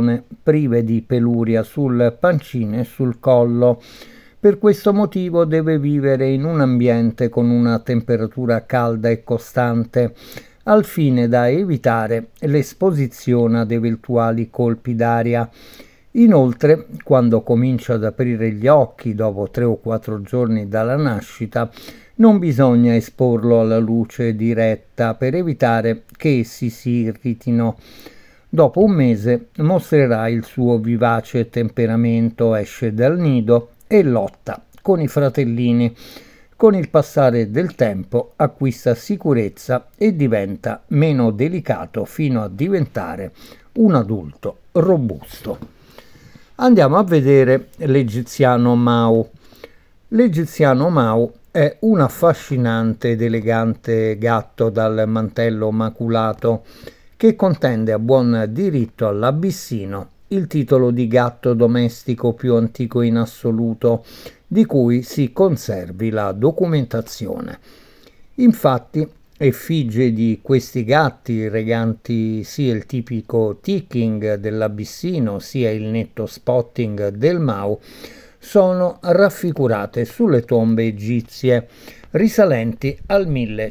persone prive di peluria sul pancino e sul collo. Per questo motivo deve vivere in un ambiente con una temperatura calda e costante, al fine da evitare l'esposizione ad eventuali colpi d'aria. Inoltre, quando comincia ad aprire gli occhi dopo 3 o 4 giorni dalla nascita, non bisogna esporlo alla luce diretta per evitare che essi si irritino. Dopo un mese mostrerà il suo vivace temperamento, esce dal nido e lotta con i fratellini. Con il passare del tempo acquista sicurezza e diventa meno delicato fino a diventare un adulto robusto. Andiamo a vedere l'egiziano Mau. L'egiziano Mau è un affascinante ed elegante gatto dal mantello maculato che contende a buon diritto all'Abissino il titolo di gatto domestico più antico in assoluto, di cui si conservi la documentazione. Infatti, effigie di questi gatti, reganti sia il tipico ticking dell'Abissino sia il netto spotting del Mau, sono raffigurate sulle tombe egizie risalenti al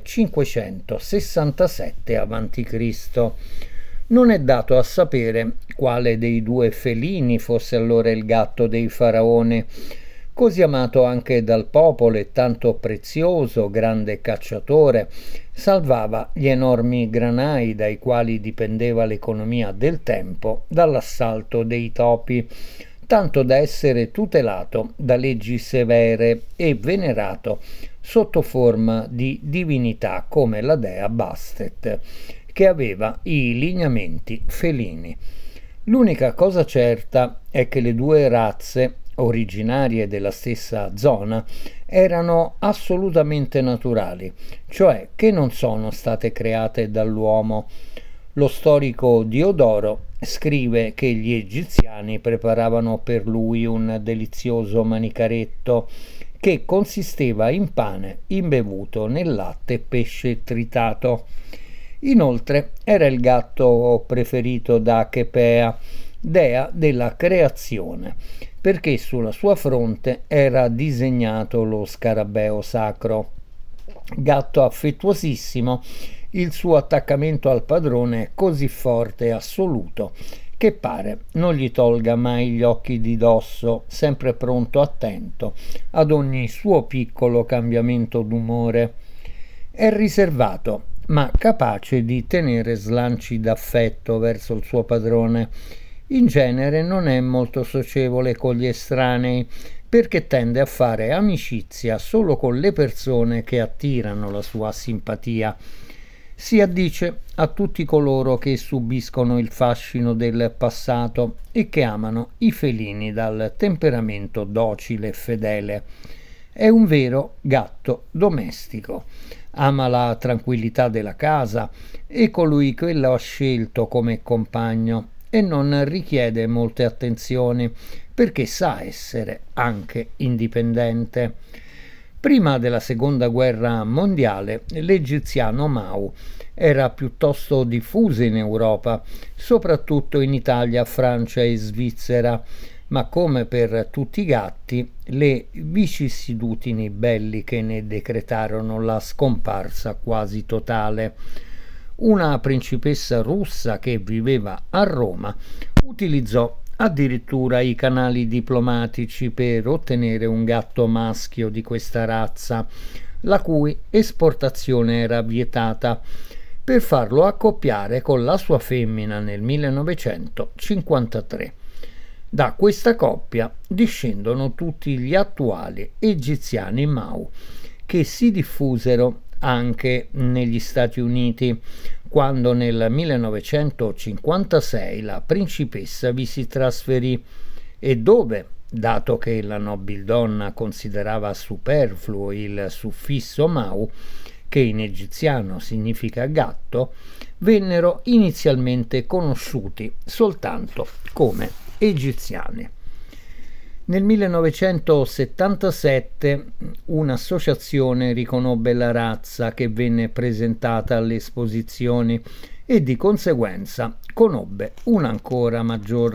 1567 a.C. Non è dato a sapere quale dei due felini fosse allora il gatto dei faraoni, così amato anche dal popolo e tanto prezioso, grande cacciatore, salvava gli enormi granai dai quali dipendeva l'economia del tempo dall'assalto dei topi, tanto da essere tutelato da leggi severe e venerato sotto forma di divinità come la dea Bastet, che aveva i lineamenti felini. L'unica cosa certa è che le due razze, originarie della stessa zona, erano assolutamente naturali, cioè che non sono state create dall'uomo. Lo storico Diodoro scrive che gli egiziani preparavano per lui un delizioso manicaretto che consisteva in pane imbevuto nel latte e pesce tritato. Inoltre era il gatto preferito da Chepea, dea della creazione, perché sulla sua fronte era disegnato lo scarabeo sacro. Gatto affettuosissimo, il suo attaccamento al padrone è così forte e assoluto che pare non gli tolga mai gli occhi di dosso, sempre pronto, attento ad ogni suo piccolo cambiamento d'umore. È riservato, ma capace di tenere slanci d'affetto verso il suo padrone. In genere non è molto socievole con gli estranei, perché tende a fare amicizia solo con le persone che attirano la sua simpatia. Si addice a tutti coloro che subiscono il fascino del passato e che amano i felini dal temperamento docile e fedele. È un vero gatto domestico. Ama la tranquillità della casa e colui che lo ha scelto come compagno, e non richiede molte attenzioni perché sa essere anche indipendente. Prima della seconda guerra mondiale l'egiziano Mau era piuttosto diffuso in Europa, soprattutto in Italia, Francia e Svizzera, ma come per tutti i gatti, le vicissitudini belliche ne decretarono la scomparsa quasi totale. Una principessa russa che viveva a Roma utilizzò addirittura i canali diplomatici per ottenere un gatto maschio di questa razza, la cui esportazione era vietata, per farlo accoppiare con la sua femmina nel 1953. Da questa coppia discendono tutti gli attuali egiziani Mau, che si diffusero anche negli Stati Uniti, quando nel 1956 la principessa vi si trasferì, e dove, dato che la nobildonna considerava superfluo il suffisso Mau, che in egiziano significa gatto, vennero inizialmente conosciuti soltanto come egiziani. Nel 1977 un'associazione riconobbe la razza, che venne presentata alle esposizioni e di conseguenza conobbe un ancora maggior